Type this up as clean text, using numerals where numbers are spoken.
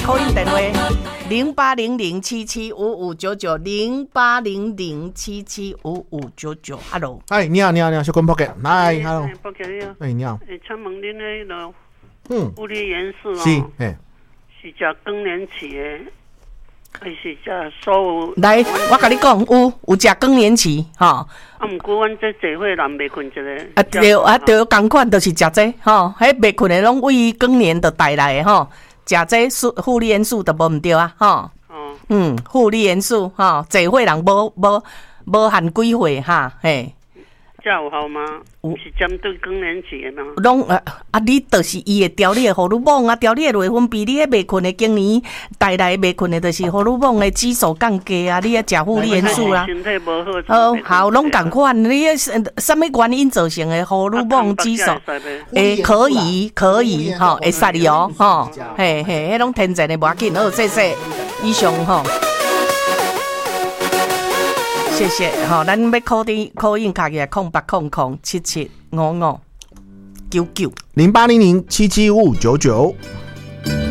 call in 电话08007755990800775599 ，Hello， 哎，你好，小坤 Pocket， 来 ，Hello， Pocket 你好， 哎，你好， 请问恁迄个物理元素哦， 是，哎， 是食更年期的，还是食所有？ 来，我跟你讲，有食更年期，吼。 毋过阮这聚会人袂困一个。 对，同款就是食这，吼，迄袂困的拢为更年的带来的，吼，食这负离元素都无毋对啊，吼。负离元素，吼，聚会人无限几岁哈，嘿。 这有效吗？是针对更年期的吗？ 拢你就是伊会调你的荷尔蒙啊，调你的内分泌，你迄袂困的经年带来袂困的，就是荷尔蒙的指数降低啊，你要食负离元素啦。 身体无好。 好，拢共款，你什么原因造成的荷尔蒙指数？可以，吼，会使哩哦，吼，嘿，迄拢天然的，无要紧，好，谢谢，以上吼。谢谢，吼，咱要call in卡起来08007755990800775599。